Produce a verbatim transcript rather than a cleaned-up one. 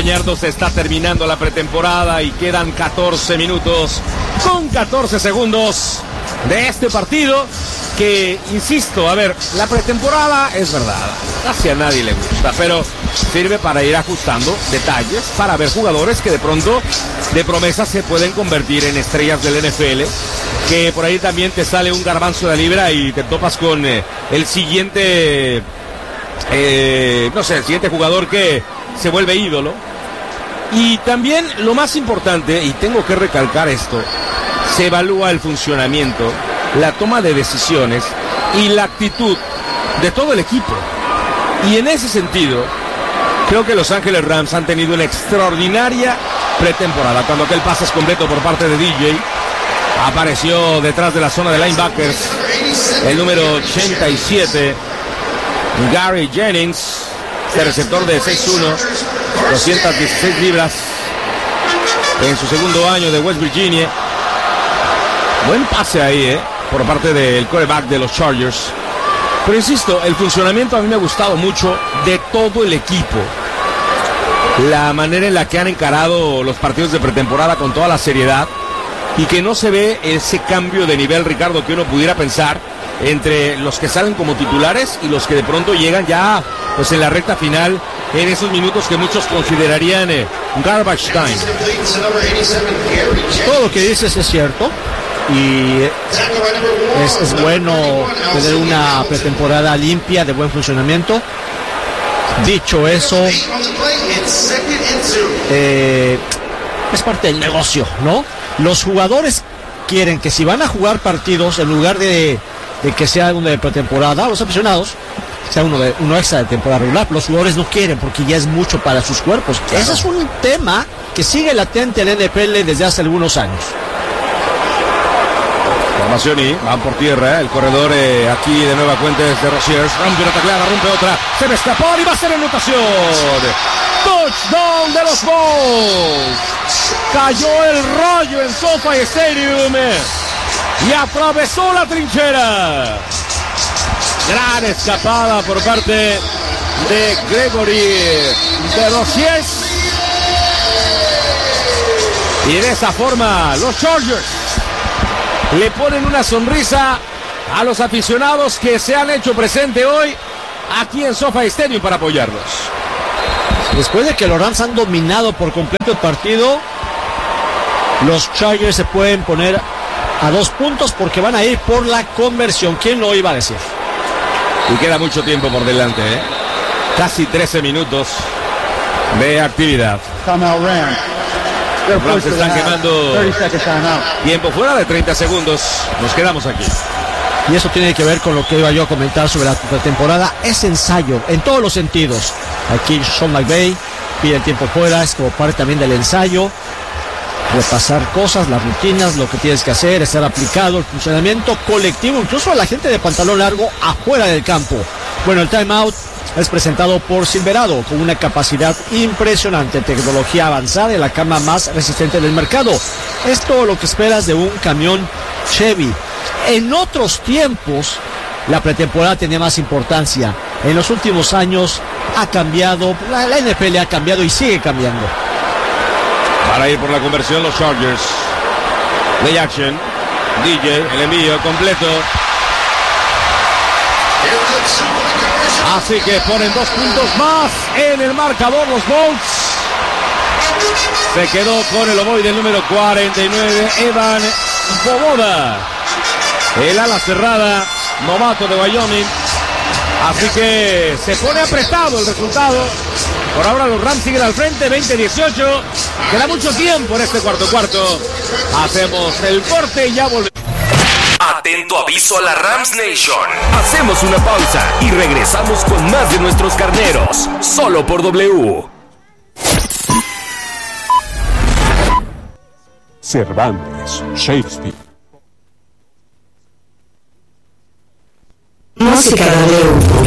Gallardo, se está terminando la pretemporada y quedan catorce minutos con catorce segundos de este partido que, insisto, a ver, la pretemporada es verdad, casi a nadie le gusta, pero sirve para ir ajustando detalles, para ver jugadores que de pronto de promesas se pueden convertir en estrellas del N F L, que por ahí también te sale un garbanzo de libra y te topas con eh, el siguiente, eh, no sé, el siguiente jugador que se vuelve ídolo. Y también lo más importante, y tengo que recalcar esto, se evalúa el funcionamiento, la toma de decisiones y la actitud de todo el equipo. Y en ese sentido, creo que Los Ángeles Rams han tenido una extraordinaria pretemporada. Cuando aquel pase es completo por parte de D J, apareció detrás de la zona de linebackers el número ochenta y siete, Gary Jennings, este receptor de seis uno, doscientas dieciséis libras, en su segundo año de West Virginia. Buen pase ahí, ¿eh? Por parte del quarterback de los Chargers. Pero insisto, el funcionamiento a mí me ha gustado mucho de todo el equipo. La manera en la que han encarado los partidos de pretemporada con toda la seriedad y que no se ve ese cambio de nivel, Ricardo, que uno pudiera pensar entre los que salen como titulares y los que de pronto llegan ya pues en la recta final, en esos minutos que muchos considerarían eh, garbage time. Todo lo que dices es cierto y es, es bueno tener una pretemporada limpia, de buen funcionamiento. Dicho eso, eh, es parte del negocio, ¿no? Los jugadores quieren que si van a jugar partidos, en lugar de, de que sea uno de pretemporada, los aficionados, sea uno, de, uno extra de temporada regular, los jugadores no quieren porque ya es mucho para sus cuerpos. Claro. Ese es un tema que sigue latente en la N F L desde hace algunos años. Formación y van por tierra, ¿eh? El corredor eh, aquí de nueva cuenta es de Rosiers, rompe una tacleada, rompe otra, se me escapó y va a ser anotación. Touchdown de los Bulls. Cayó el rayo en SoFi Stadium y atravesó la trinchera. Gran escapada por parte de Gregory de Rosiers. Y de esa forma los Chargers le ponen una sonrisa a los aficionados que se han hecho presente hoy aquí en SoFi Stadium para apoyarlos. Después de que los Rams han dominado por completo el partido, los Chargers se pueden poner a dos puntos porque van a ir por la conversión. ¿Quién lo iba a decir? Y queda mucho tiempo por delante, ¿eh? Casi trece minutos de actividad. Los Rams están quemando tiempo fuera de treinta segundos. Nos quedamos aquí. Y eso tiene que ver con lo que iba yo a comentar sobre la pretemporada. Es ensayo en todos los sentidos. Aquí Sean McVay pide el tiempo fuera, es como parte también del ensayo. Repasar cosas, las rutinas, lo que tienes que hacer, estar aplicado, el funcionamiento colectivo, incluso a la gente de pantalón largo afuera del campo. Bueno, el timeout es presentado por Silverado, con una capacidad impresionante, tecnología avanzada y la cama más resistente del mercado. Es todo lo que esperas de un camión Chevy. En otros tiempos, la pretemporada tenía más importancia. En los últimos años ha cambiado, la, la N F L ha cambiado y sigue cambiando. Para ir por la conversión los Chargers. Play action. D J, el envío completo. Así que ponen dos puntos más en el marcador los Bolts. Se quedó con el ovoide número cuarenta y nueve, Evan Svoboda, el ala cerrada, novato de Wyoming. Así que se pone apretado el resultado. Por ahora los Rams siguen al frente, veinte dieciocho. Queda mucho tiempo en este cuarto cuarto. Hacemos el corte y ya volvemos. Atento aviso a la Rams Nation. Hacemos una pausa y regresamos con más de nuestros carneros. Solo por W. Cervantes, Shakespeare. Música W.